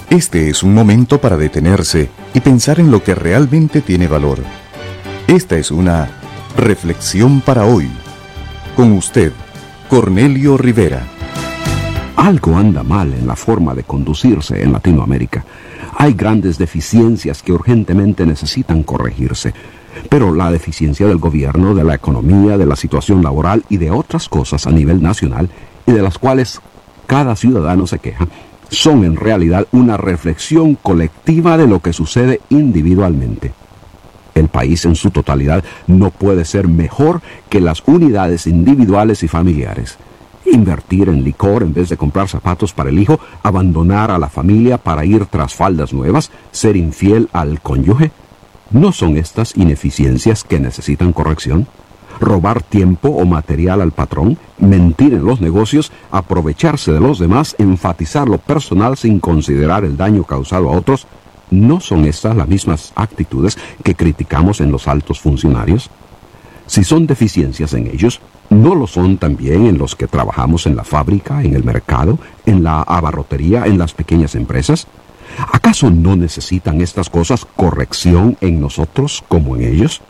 Este es un momento para detenerse y pensar en lo que realmente tiene valor. Esta es una reflexión para hoy. Con usted, Cornelio Rivera. Algo anda mal en la forma de conducirse en Latinoamérica. Hay grandes deficiencias que urgentemente necesitan corregirse. Pero la deficiencia del gobierno, de la economía, de la situación laboral y de otras cosas a nivel nacional, y de las cuales cada ciudadano se queja, son en realidad una reflexión colectiva de lo que sucede individualmente. El país en su totalidad no puede ser mejor que las unidades individuales y familiares. Invertir en licor en vez de comprar zapatos para el hijo, abandonar a la familia para ir tras faldas nuevas, ser infiel al cónyuge. ¿No son estas ineficiencias que necesitan corrección? Robar tiempo o material al patrón, mentir en los negocios, aprovecharse de los demás, enfatizar lo personal sin considerar el daño causado a otros, ¿no son estas las mismas actitudes que criticamos en los altos funcionarios? Si son deficiencias en ellos, ¿no lo son también en los que trabajamos en la fábrica, en el mercado, en la abarrotería, en las pequeñas empresas? ¿Acaso no necesitan estas cosas corrección en nosotros como en ellos?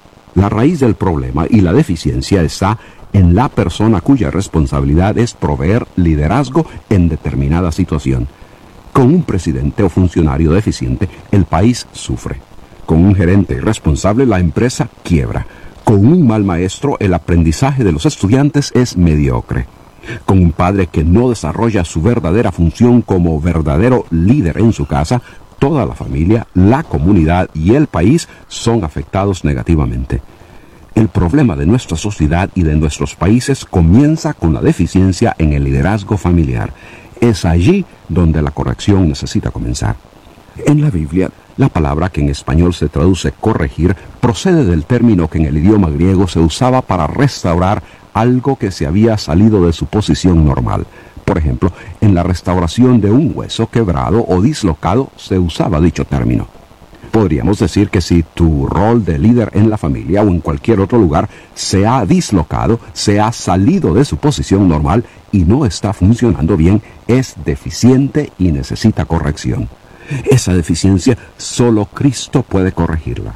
La raíz del problema y la deficiencia está en la persona cuya responsabilidad es proveer liderazgo en determinada situación. Con un presidente o funcionario deficiente, el país sufre. Con un gerente irresponsable, la empresa quiebra. Con un mal maestro, el aprendizaje de los estudiantes es mediocre. Con un padre que no desarrolla su verdadera función como verdadero líder en su casa, toda la familia, la comunidad y el país son afectados negativamente. El problema de nuestra sociedad y de nuestros países comienza con la deficiencia en el liderazgo familiar. Es allí donde la corrección necesita comenzar. En la Biblia, la palabra que en español se traduce corregir procede del término que en el idioma griego se usaba para restaurar algo que se había salido de su posición normal. Por ejemplo, en la restauración de un hueso quebrado o dislocado se usaba dicho término. Podríamos decir que si tu rol de líder en la familia o en cualquier otro lugar se ha dislocado, se ha salido de su posición normal y no está funcionando bien, es deficiente y necesita corrección. Esa deficiencia solo Cristo puede corregirla.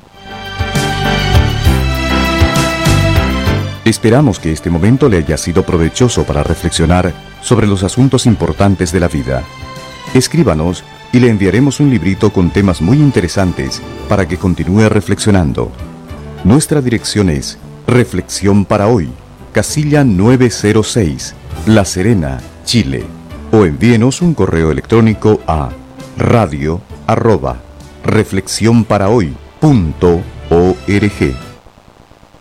Esperamos que este momento le haya sido provechoso para reflexionar sobre los asuntos importantes de la vida. Escríbanos y le enviaremos un librito con temas muy interesantes para que continúe reflexionando. Nuestra dirección es Reflexión para Hoy, casilla 906, La Serena, Chile. O envíenos un correo electrónico a radio@reflexionparahoy.org.